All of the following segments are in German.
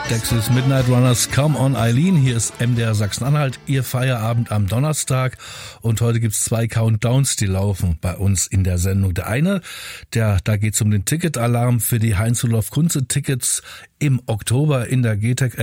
Dexys Midnight Runners, Come on Eileen. Hier ist MDR Sachsen-Anhalt, Ihr Feierabend am Donnerstag. Und heute gibt's 2 Countdowns, die laufen bei uns in der Sendung. Der eine, da geht's um den Ticketalarm für die Heinz-Rudolf-Kunze-Tickets im Oktober in der GTEC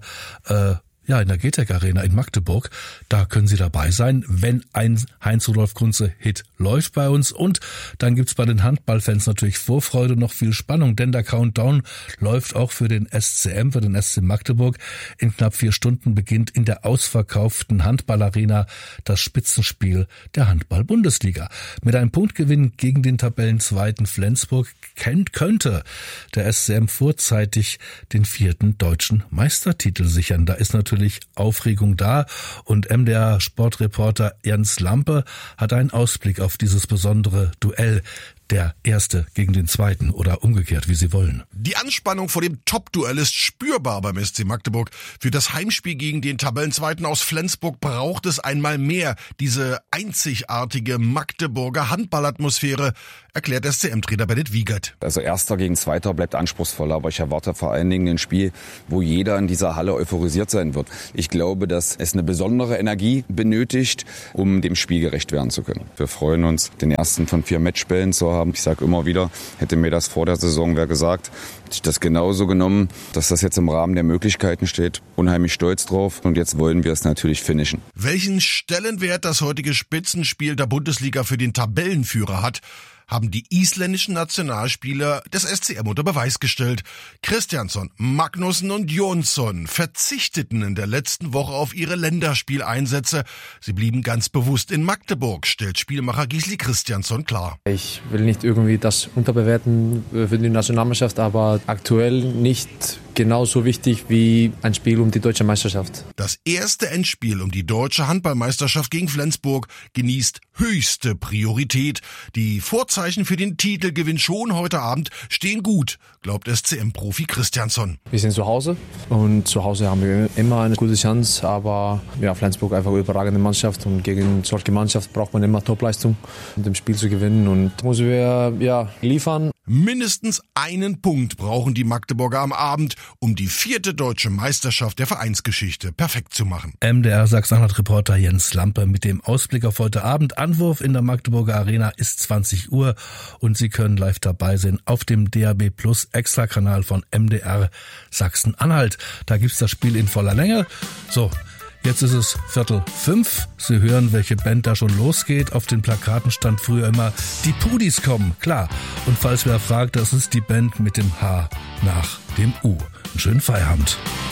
Arena in Magdeburg. Da können Sie dabei sein, wenn ein Heinz-Rudolf-Kunze-Hit läuft bei uns. Und dann gibt's bei den Handballfans natürlich Vorfreude, noch viel Spannung, denn der Countdown läuft auch für den SCM, für den SC Magdeburg. In knapp 4 Stunden beginnt in der ausverkauften Handballarena das Spitzenspiel der Handball-Bundesliga. Mit einem Punktgewinn gegen den Tabellenzweiten Flensburg könnte der SCM vorzeitig den 4. deutschen Meistertitel sichern. Da ist natürlich Aufregung da und MDR-Sportreporter Jens Lampe hat einen Ausblick auf dieses besondere Duell. Der Erste gegen den Zweiten oder umgekehrt, wie Sie wollen. Die Anspannung vor dem Top-Duell ist spürbar beim SC Magdeburg. Für das Heimspiel gegen den Tabellenzweiten aus Flensburg braucht es einmal mehr diese einzigartige Magdeburger Handballatmosphäre, erklärt SCM-Trainer Bennett Wiegert. Also Erster gegen Zweiter bleibt anspruchsvoller, aber ich erwarte vor allen Dingen ein Spiel, wo jeder in dieser Halle euphorisiert sein wird. Ich glaube, dass es eine besondere Energie benötigt, um dem Spiel gerecht werden zu können. Wir freuen uns, den ersten von 4 Matchbällen zu haben. Ich sage immer wieder, hätte mir das vor der Saison wer gesagt, hätte ich das genauso genommen, dass das jetzt im Rahmen der Möglichkeiten steht. Unheimlich stolz drauf und jetzt wollen wir es natürlich finishen. Welchen Stellenwert das heutige Spitzenspiel der Bundesliga für den Tabellenführer hat, haben die isländischen Nationalspieler des SCM unter Beweis gestellt. Kristjansson, Magnusson und Jonsson verzichteten in der letzten Woche auf ihre Länderspieleinsätze. Sie blieben ganz bewusst in Magdeburg, stellt Spielmacher Gisli Kristjansson klar. Ich will nicht irgendwie das unterbewerten für die Nationalmannschaft, aber aktuell nicht genauso wichtig wie ein Spiel um die deutsche Meisterschaft. Das erste Endspiel um die deutsche Handballmeisterschaft gegen Flensburg genießt höchste Priorität. Die Vorzeichen für den Titelgewinn schon heute Abend stehen gut, glaubt SCM-Profi Kristjansson. Wir sind zu Hause und zu Hause haben wir immer eine gute Chance, aber ja, Flensburg einfach eine überragende Mannschaft und gegen solche Mannschaft braucht man immer Topleistung, um das Spiel zu gewinnen und müssen wir liefern. Mindestens einen Punkt brauchen die Magdeburger am Abend, um die 4. deutsche Meisterschaft der Vereinsgeschichte perfekt zu machen. MDR Sachsen-Anhalt-Reporter Jens Lampe mit dem Ausblick auf heute Abend. Anwurf in der Magdeburger Arena ist 20 Uhr und Sie können live dabei sein auf dem DAB Plus Extrakanal von MDR Sachsen-Anhalt. Da gibt's das Spiel in voller Länge. So. Jetzt ist es 4:45. Sie hören, welche Band da schon losgeht. Auf den Plakaten stand früher immer, die Pudis kommen, klar. Und falls wer fragt, das ist die Band mit dem H nach dem U. Einen schönen Feierabend.